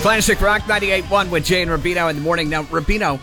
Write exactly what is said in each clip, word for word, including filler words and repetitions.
Classic Rock ninety-eight point one with Jay and Rubino in the morning. Now, Rubino,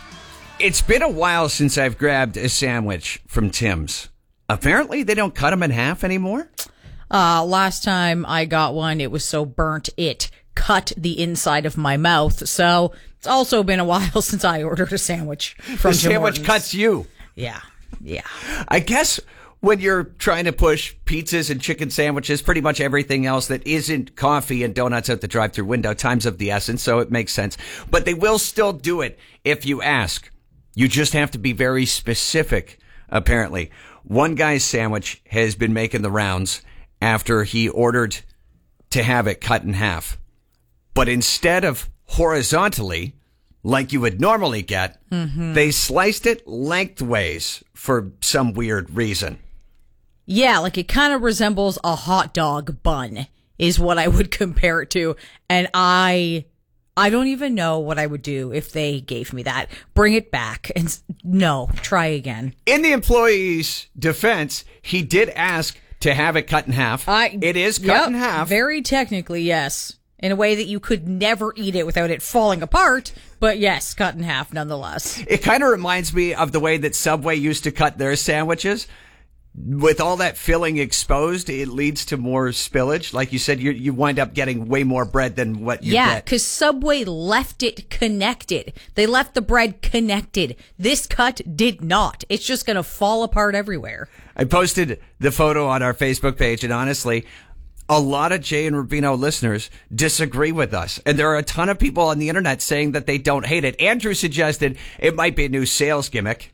it's been a while since I've grabbed a sandwich from Tim's. Apparently, they don't cut them in half anymore? Uh, last time I got one, it was so burnt it cut the inside of my mouth. So it's also been a while since I ordered a sandwich from The Tim sandwich Hortons. cuts you. Yeah, yeah. I guess when you're trying to push pizzas and chicken sandwiches, pretty much everything else that isn't coffee and donuts at the drive-thru window, time's of the essence, so it makes sense. But they will still do it if you ask. You just have to be very specific, apparently. One guy's sandwich has been making the rounds after he ordered to have it cut in half. But instead of horizontally, like you would normally get, mm-hmm. they sliced it lengthways for some weird reason. Yeah, like it kind of resembles a hot dog bun is what I would compare it to. And I I don't even know what I would do if they gave me that. Bring it back and s- no, try again. In the employee's defense, he did ask to have it cut in half. I, it is cut yep, in half. Very technically, yes. In a way that you could never eat it without it falling apart. But yes, cut in half nonetheless. It kind of reminds me of the way that Subway used to cut their sandwiches. With all that filling exposed, it leads to more spillage. Like you said, you you wind up getting way more bread than what you yeah, get. because Subway left it connected. They left the bread connected. This cut did not. It's just going to fall apart everywhere. I posted the photo on our Facebook page, and honestly, a lot of Jay and Rubino listeners disagree with us. And there are a ton of people on the internet saying that they don't hate it. Andrew suggested it might be a new sales gimmick.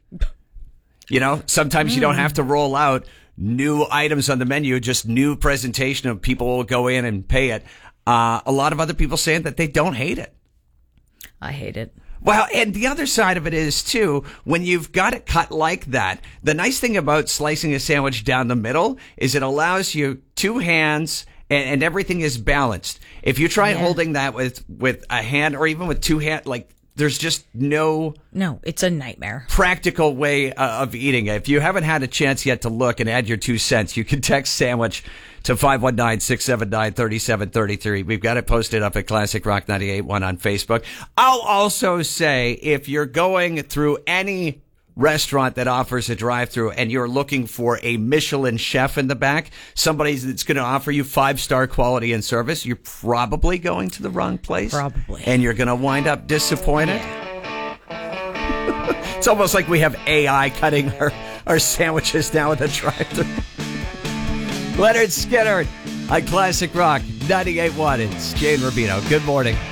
You know, sometimes mm. you don't have to roll out new items on the menu, just new presentation of people will go in and pay it. Uh, a lot of other people saying that they don't hate it. I hate it. Well, and the other side of it is, too, when you've got it cut like that, the nice thing about slicing a sandwich down the middle is it allows you two hands and, and everything is balanced. If you try yeah. holding that with, with a hand or even with two hands, like, there's just no... No, it's a nightmare. ...practical way uh, of eating it. If you haven't had a chance yet to look and add your two cents, you can text sandwich to five one nine, six seven nine, three seven three three. We've got it posted up at Classic Rock ninety-eight point one on Facebook. I'll also say, if you're going through any restaurant that offers a drive-thru and you're looking for a Michelin chef in the back, somebody that's going to offer you five-star quality and service, you're probably going to the wrong place. Probably. And you're going to wind up disappointed. Yeah. It's almost like we have A I cutting our, our sandwiches now at the drive-thru. Leonard Skinner on Classic Rock ninety-eight point one. It's Jay and Rubino. Good morning.